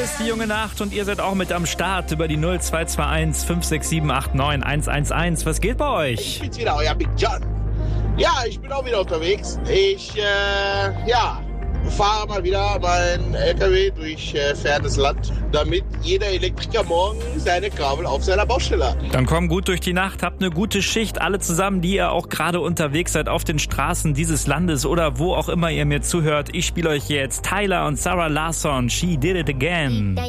Hier ist die junge Nacht und ihr seid auch mit am Start über die 0221 567 89 111. Was geht bei euch? Ich bin's wieder, euer Big John. Ja, ich bin auch wieder unterwegs. Ich fahre mal wieder meinen LKW durch fernes Land, damit jeder Elektriker morgen seine Kabel auf seiner Baustelle hat. Dann komm gut durch die Nacht, habt eine gute Schicht, alle zusammen, die ihr auch gerade unterwegs seid auf den Straßen dieses Landes oder wo auch immer ihr mir zuhört. Ich spiele euch jetzt Tyler und Sarah Larsson, She Did It Again.